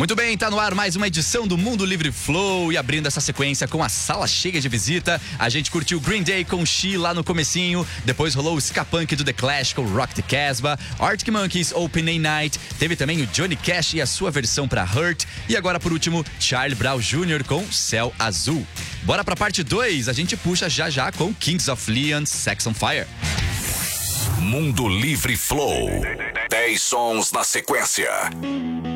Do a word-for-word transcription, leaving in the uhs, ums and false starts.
Muito bem, tá no ar mais uma edição do Mundo Livre Flow e abrindo essa sequência com a sala cheia de visita. A gente curtiu Green Day com She lá no comecinho, depois rolou o Ska Punk do The Clash com Rock the Casbah, Arctic Monkeys Open A Night, teve também o Johnny Cash e a sua versão pra Hurt e agora por último Charlie Brown Júnior com Céu Azul. Bora pra parte dois, a gente puxa já já com Kings of Leon, Sex on Fire. Mundo Livre Flow. dez sons na sequência.